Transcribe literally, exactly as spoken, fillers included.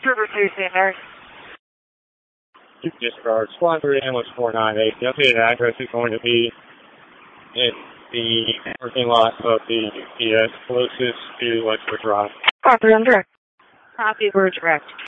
Trooper three Center. Disregard. Squad three, ambulance four nine eight. The updated address is going to be in the parking lot of the U P S closest to Westwood Drive. Copy, I'm direct. Copy, we're direct.